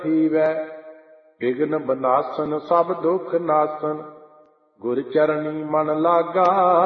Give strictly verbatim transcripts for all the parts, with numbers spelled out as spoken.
थीवै, विघ्न बनासन सब दुख नासन। गुर चरणी मन लागा,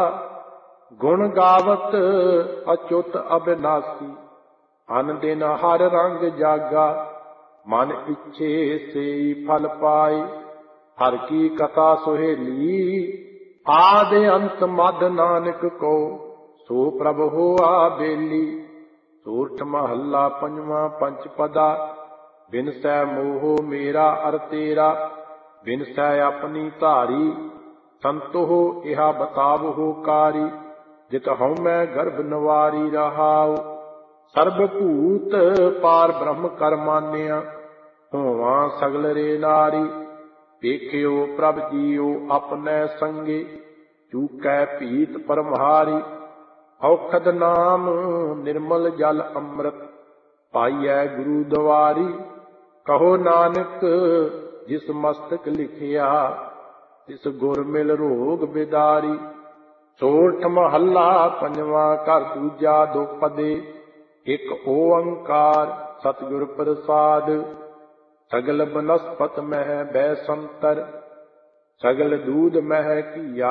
गुण गावत अच्युत अविनाशी। अन दिन हर रंग जागा, मन इच्छे से फल पाए। हर की कथा सुहेली, आदि अंत मद नानक को, सो प्रभ होआ बेली। सूरठ महला पंजवा पंचपदा, बिन सै मोह मेरा अर तेरा। बिन सै अपनी धारी, संतो इहा बतावो कारी। जित हऊँ मैं गर्भ नवारी रहाऊ, सर्वभूत पार ब्रह्म कर मानिया। होवां सगल रे नारी, देखियो प्रभ जियो अपने संगे। चूकै पीत परम्हारी, औखद नाम निर्मल जल अमृत। पाइयै गुरु द्वारी, कहो नानक जिस मस्तक लिखिया। तिस गुर मिल रोग बिदारी। सोरठ महला पंजवा घर दूजा दोपदे। एक ओंकार सतगुर प्रसाद, सगल बनस्पत मह बैसंतर। सगल दूध मह किया,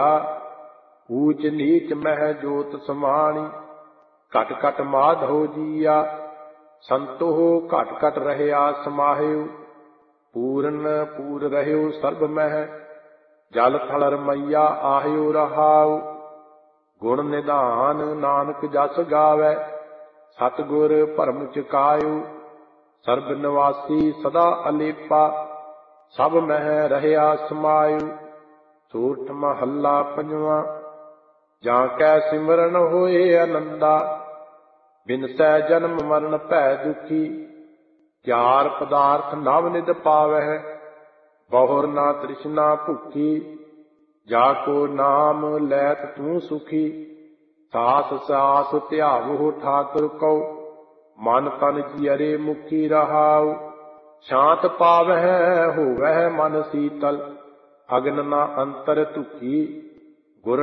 ऊच नीच मह जोत समाणी। घट घट माधो जिया, संतो घट घट रहया समाहियो। पूरन पूर रहयो सर्ब मह, जल थल रमैया आहियो रहाऊ। गुण निधान नानक जस गावै, सतगुर भरम चुकायो। सर्ब निवासी सदा अलेपा, सब मह रहया समायो। सोरठ महला पंजवा, जां कै सिमरन होए आनंदा। बिन सै जन्म मरण भै दुखी, चार पदार्थ नव निध पावै। बहुर ना तृष्णा भुखी, जाको नाम लैत तू सुखी। सास सास ध्यावो ठाकुर को, मन तन जियरे मुखी रहाऊ। शांत पावै होवै मन शीतल, अग्न ना अंतर दुखी।